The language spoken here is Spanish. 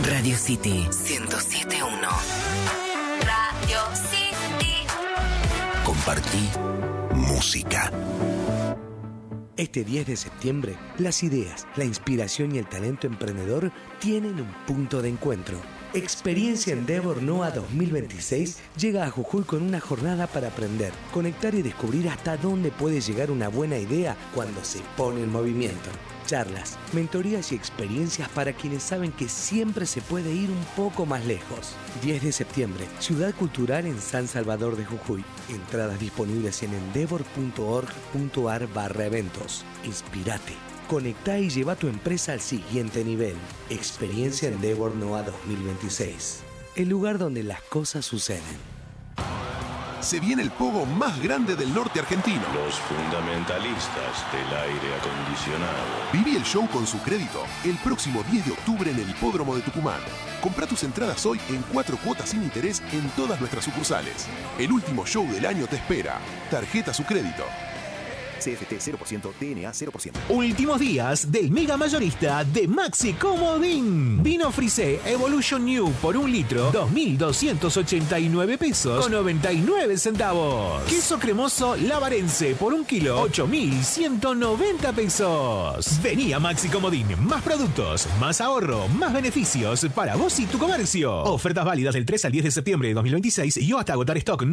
Radio City 107.1. Radio City. Compartí música. Este 10 de septiembre, las ideas, la inspiración y el talento emprendedor tienen un punto de encuentro. Experiencia Endeavor NOA 2026 llega a Jujuy con una jornada para aprender, conectar y descubrir hasta dónde puede llegar una buena idea cuando se pone en movimiento. Charlas, mentorías y experiencias para quienes saben que siempre se puede ir un poco más lejos. 10 de septiembre, Ciudad Cultural en San Salvador de Jujuy. Entradas disponibles en endeavor.org.ar/eventos. Inspirate, conectá y lleva tu empresa al siguiente nivel. Experiencia Endeavor NOA 2026. El lugar donde las cosas suceden. Se viene el pogo más grande del norte argentino. Los fundamentalistas del aire acondicionado. Viví el show con su crédito el próximo 10 de octubre en el Hipódromo de Tucumán. Comprá tus entradas hoy en 4 cuotas sin interés en todas nuestras sucursales. El último show del año te espera. Tarjeta su crédito. CFT 0%, DNA 0%. Últimos días del mega mayorista de Maxi Comodín. Vino Frisé Evolution New por 1 litro, 2.289 pesos con 99 centavos. Queso cremoso Lavarense por 1 kilo, 8.190 pesos. Vení a Maxi Comodín. Más productos, más ahorro, más beneficios para vos y tu comercio. Ofertas válidas del 3 al 10 de septiembre de 2026 y o hasta agotar stock.